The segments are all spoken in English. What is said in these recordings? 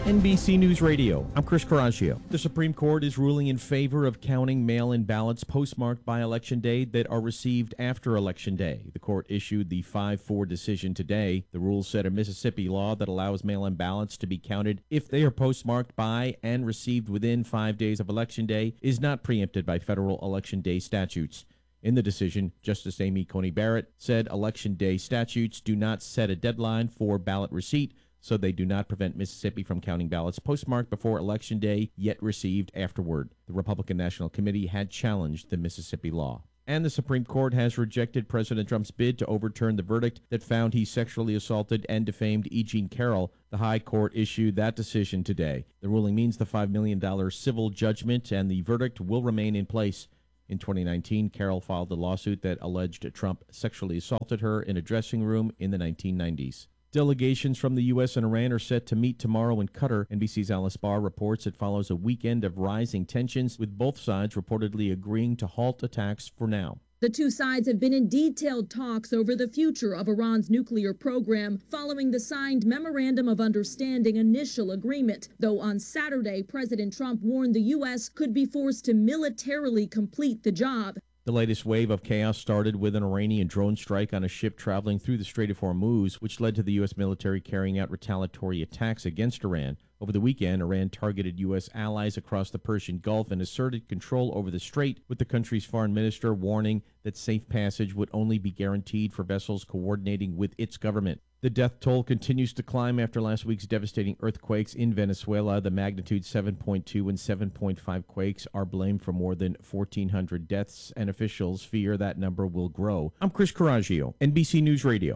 NBC News Radio, I'm Chris Coraggio. The Supreme Court is ruling in favor of counting mail-in ballots postmarked by Election Day that are received after Election Day. The court issued the 5-4 decision today. The rule set a Mississippi law that allows mail-in ballots to be counted if they are postmarked by and received within 5 days of Election Day is not preempted by federal Election Day statutes. In the decision, Justice Amy Coney Barrett said Election Day statutes do not set a deadline for ballot receipt, so they do not prevent Mississippi from counting ballots postmarked before Election Day, yet received afterward. The Republican National Committee had challenged the Mississippi law. And the Supreme Court has rejected President Trump's bid to overturn the verdict that found he sexually assaulted and defamed E. Jean Carroll. The High Court issued that decision today. The ruling means the $5 million civil judgment and the verdict will remain in place. In 2019, Carroll filed a lawsuit that alleged Trump sexually assaulted her in a dressing room in the 1990s. Delegations from the U.S. and Iran are set to meet tomorrow in Qatar. NBC's Alice Barr reports it follows a weekend of rising tensions, with both sides reportedly agreeing to halt attacks for now. The two sides have been in detailed talks over the future of Iran's nuclear program following the signed Memorandum of Understanding initial agreement, though on Saturday, President Trump warned the U.S. could be forced to militarily complete the job. The latest wave of chaos started with an Iranian drone strike on a ship traveling through the Strait of Hormuz, which led to the U.S. military carrying out retaliatory attacks against Iran. Over the weekend, Iran targeted U.S. allies across the Persian Gulf and asserted control over the strait, with the country's foreign minister warning that safe passage would only be guaranteed for vessels coordinating with its government. The death toll continues to climb after last week's devastating earthquakes in Venezuela. The magnitude 7.2 and 7.5 quakes are blamed for more than 1,400 deaths, and officials fear that number will grow. I'm Chris Coraggio, NBC News Radio.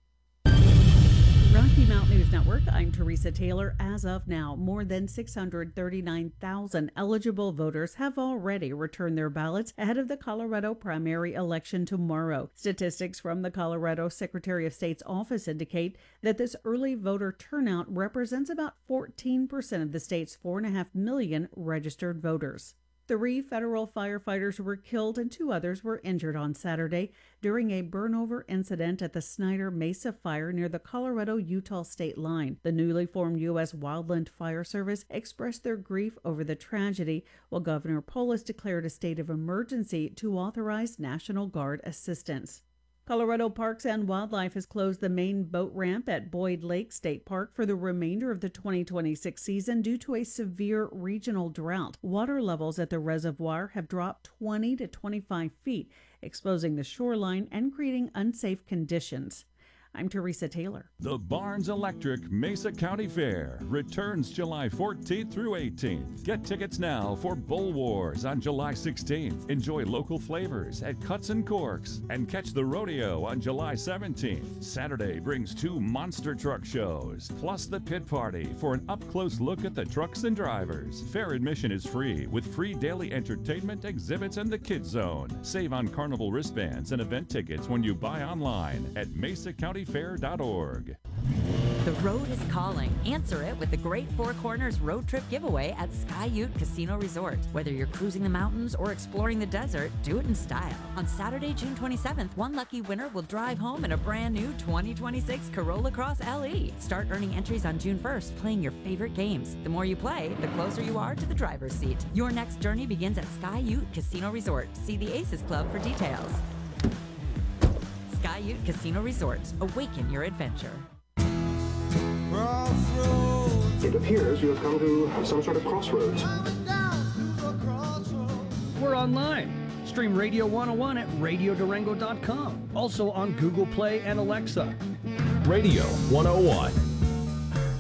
Rocky Mountain News Network, I'm Teresa Taylor. As of now, more than 639,000 eligible voters have already returned their ballots ahead of the Colorado primary election tomorrow. Statistics from the Colorado Secretary of State's office indicate that this early voter turnout represents about 14% of the state's 4.5 million registered voters. 3 federal firefighters were killed and 2 others were injured on Saturday during a burnover incident at the Snyder Mesa Fire near the Colorado-Utah state line. The newly formed U.S. Wildland Fire Service expressed their grief over the tragedy, while Governor Polis declared a state of emergency to authorize National Guard assistance. Colorado Parks and Wildlife has closed the main boat ramp at Boyd Lake State Park for the remainder of the 2026 season due to a severe regional drought. Water levels at the reservoir have dropped 20 to 25 feet, exposing the shoreline and creating unsafe conditions. I'm Teresa Taylor. The Barnes Electric Mesa County Fair returns July 14th through 18th. Get tickets now for Bull Wars on July 16th. Enjoy local flavors at Cuts and Corks and catch the rodeo on July 17th. Saturday brings 2 monster truck shows, plus the pit party for an up-close look at the trucks and drivers. Fair admission is free with free daily entertainment, exhibits, and the Kids Zone. Save on Carnival wristbands and event tickets when you buy online at MesaCountyFair.org. The road is calling. Answer it with the Great Four Corners Road Trip Giveaway at Sky Ute Casino Resort. Whether you're cruising the mountains or exploring the desert, do it in style. On Saturday, June 27th, one lucky winner will drive home in a brand new 2026 Corolla Cross LE. Start earning entries on June 1st, playing your favorite games. The more you play, the closer you are to the driver's seat. Your next journey begins at Sky Ute Casino Resort. See the Aces Club for details. Sky Ute Casino Resort. Awaken your adventure. It appears you have come to some sort of crossroads. We're online. Stream Radio 101 at radiodurango.com. Also on Google Play and Alexa. Radio 101.